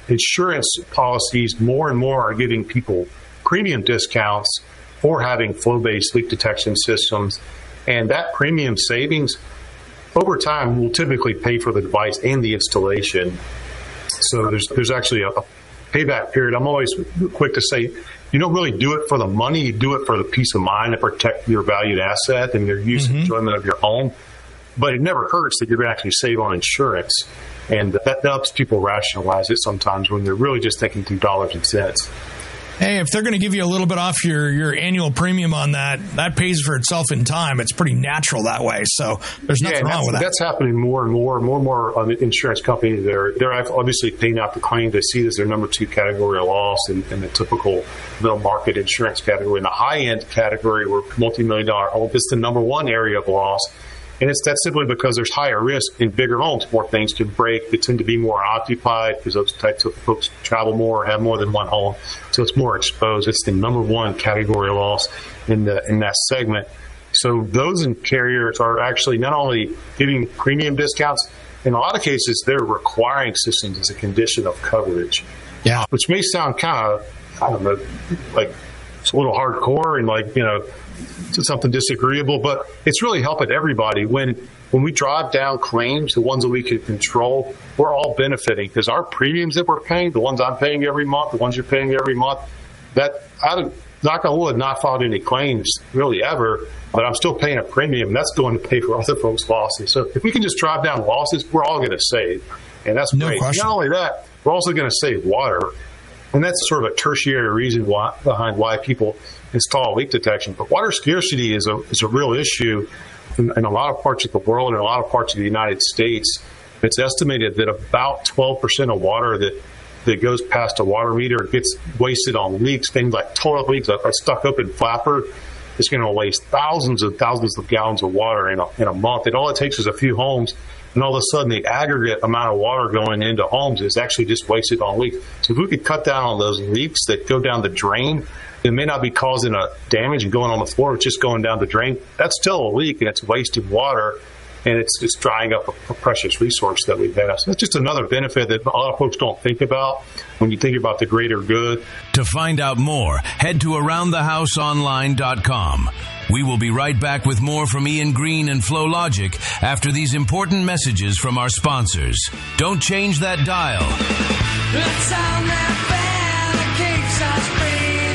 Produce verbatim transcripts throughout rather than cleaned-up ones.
insurance policies more and more are giving people premium discounts for having flow-based leak detection systems. And that premium savings over time will typically pay for the device and the installation. So there's there's actually a, a payback period. I'm always quick to say, you don't really do it for the money. You do it for the peace of mind to protect your valued asset and your use mm-hmm. and enjoyment of your home. But it never hurts that you're going to actually save on insurance. And that helps people rationalize it sometimes when they're really just thinking through dollars and cents. Hey, if they're going to give you a little bit off your, your annual premium on that, that pays for itself in time. It's pretty natural that way. So there's nothing yeah, wrong with that. That's happening more and more. More and more on the insurance companies. They're, they're obviously paying out the claim. They see this as their number two category of loss in, in the typical middle market insurance category. In the high-end category, where multi-million dollar home is the number one area of loss. And it's that's simply because there's higher risk in bigger homes. More things can break. They tend to be more occupied because those types of folks travel more, have more than one home. So it's more exposed. It's the number one category of loss in the in that segment. So those carriers are actually not only giving premium discounts, in a lot of cases, they're requiring systems as a condition of coverage. Yeah. Which may sound kind of, I don't know, like it's a little hardcore and like, you know, something disagreeable, but it's really helping everybody. When when we drive down claims, the ones that we can control, we're all benefiting because our premiums that we're paying, the ones I'm paying every month, the ones you're paying every month, that I don't, knock on wood, not filed any claims really ever, but I'm still paying a premium. That's going to pay for other folks' losses. So if we can just drive down losses, we're all going to save, and that's no great. Question. Not only that, we're also going to save water, and that's sort of a tertiary reason why, behind why people install leak detection. But water scarcity is a is a real issue in, in a lot of parts of the world and a lot of parts of the United States. It's estimated that about twelve percent of water that, that goes past a water meter gets wasted on leaks. Things like toilet leaks, like a stuck open flapper, is going to waste thousands and thousands of gallons of water in a, in a month. And all it takes is a few homes, and all of a sudden the aggregate amount of water going into homes is actually just wasted on leaks. So if we could cut down on those leaks that go down the drain, it may not be causing a damage and going on the floor, it's just going down the drain. That's still a leak, and it's wasted water, and it's just drying up a, a precious resource that we have. So that's just another benefit that a lot of folks don't think about when you think about the greater good. To find out more, head to around the house online dot com. We will be right back with more from Ian Green and FlowLogic after these important messages from our sponsors. Don't change that dial. The sound that keeps us breathing.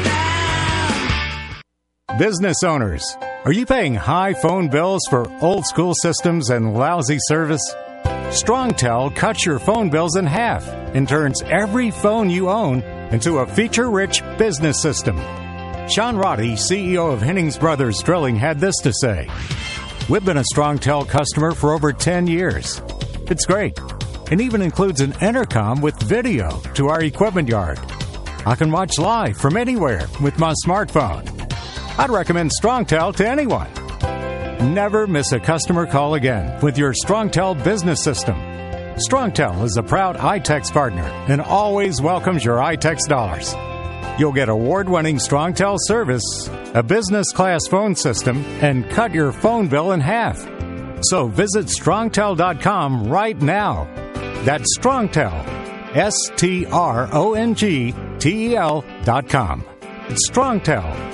Business owners, are you paying high phone bills for old school systems and lousy service? StrongTel cuts your phone bills in half and turns every phone you own into a feature-rich business system. Sean Roddy, C E O of Hennings Brothers Drilling, had this to say: "We've been a StrongTel customer for over ten years. It's great. It even includes an intercom with video to our equipment yard. I can watch live from anywhere with my smartphone. I'd recommend StrongTel to anyone. Never miss a customer call again with your StrongTel business system. StrongTel is a proud iTex partner and always welcomes your iTex dollars. You'll get award-winning StrongTel service, a business-class phone system, and cut your phone bill in half. So visit strongtel dot com right now. That's StrongTel, S T R O N G T E L dot com. It's StrongTel.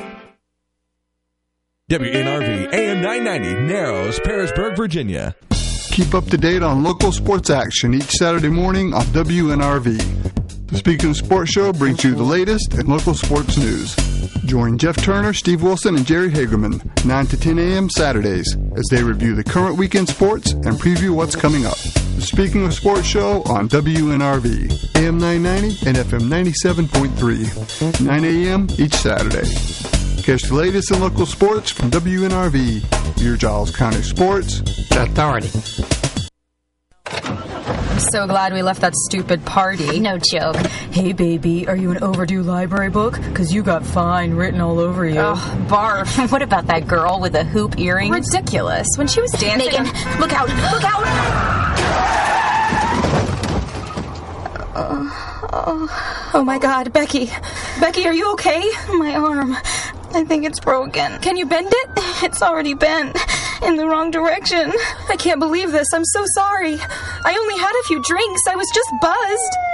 W N R V A M nine ninety, Narrows, Pearisburg, Virginia. Keep up to date on local sports action each Saturday morning on W N R V. The Speaking of Sports Show brings you the latest in local sports news. Join Jeff Turner, Steve Wilson, and Jerry Hagerman nine to ten a.m. Saturdays as they review the current weekend sports and preview what's coming up. The Speaking of Sports Show on W N R V, A M nine ninety and F M ninety-seven point three, nine a.m. each Saturday. Catch the latest in local sports from W N R V, your Giles County Sports Authority. I'm so glad we left that stupid party. No joke. Hey, baby, are you an overdue library book? Because you got fine written all over you. Oh, barf. What about that girl with the hoop earrings? Ridiculous. When she was dancing... Megan, look out! Look out! Uh, oh. oh, my God. Becky. Becky, are you okay? My arm. I think it's broken. Can you bend it? It's already bent. In the wrong direction. I can't believe this. I'm so sorry. I only had a few drinks. I was just buzzed.